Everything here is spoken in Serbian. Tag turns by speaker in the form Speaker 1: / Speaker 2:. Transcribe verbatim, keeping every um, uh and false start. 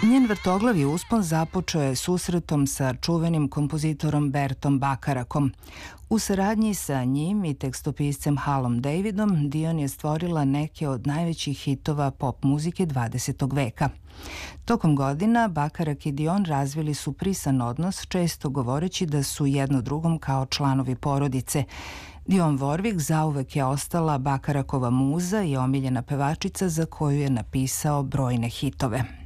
Speaker 1: Njen vrtoglavi uspon započeo je susretom sa čuvenim kompozitorom Bertom Bakarakom. U saradnji sa njim i tekstopiscem Halom Davidom Dion je stvorila neke od najvećih hitova pop muzike dvadesetog veka. Tokom godina Bakarak i Dion razvili su prisan odnos, često govoreći da su jedno drugom kao članovi porodice. Dionne Warwick zauvek je ostala Bakarakova muza i omiljena pevačica za koju je napisao brojne hitove.